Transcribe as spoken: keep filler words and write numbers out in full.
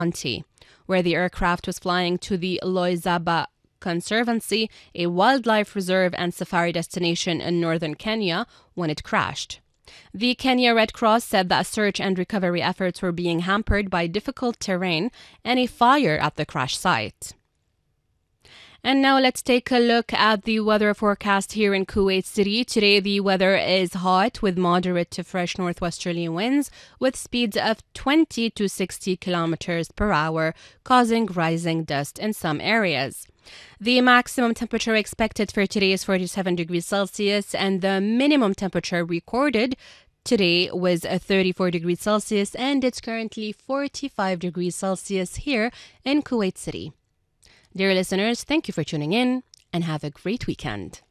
County, where the aircraft was flying to the Loizaba Conservancy, a wildlife reserve and safari destination in northern Kenya, when it crashed. The Kenya Red Cross said that search and recovery efforts were being hampered by difficult terrain and a fire at the crash site. And now let's take a look at the weather forecast here in Kuwait City. Today the weather is hot with moderate to fresh northwesterly winds with speeds of twenty to sixty kilometers per hour, causing rising dust in some areas. The maximum temperature expected for today is forty-seven degrees Celsius, and the minimum temperature recorded today was thirty-four degrees Celsius, and it's currently forty-five degrees Celsius here in Kuwait City. Dear listeners, thank you for tuning in and have a great weekend.